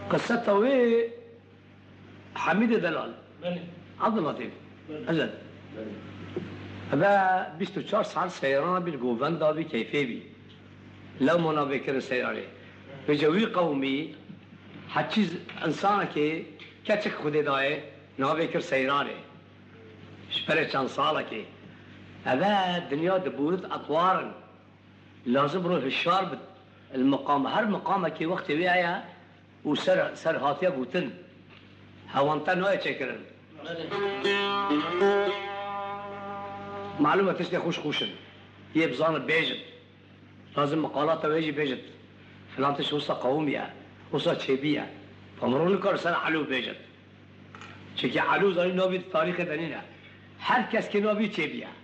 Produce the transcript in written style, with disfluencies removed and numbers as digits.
قصة توي حميد دلال بله عبد اللطيف بله أجل هذا 24 ساعة سيران بالجوفان دا بكيفية بي لو منا بكر سيراني بجوي قومي حتشيز إنسان كي كتك خدي داي نابكر سيراني شبرة كان صالة كي هذا الدنيا دبورت أطوارا لازم روح الشارب المقام هر مقام كي وقت ويايا وسر هاتيا بوتن هوانتا نوع تشكرن معلومة تشتي خوشن يبزان بيجت لازم مقالات ويجي بيجت فلان تشوصة قومية وصة شيبية فمرون لكار سنة حلو بيجت شكي حلو زاري نوبي تاريخ دنينا هر کس که نوبي شيبية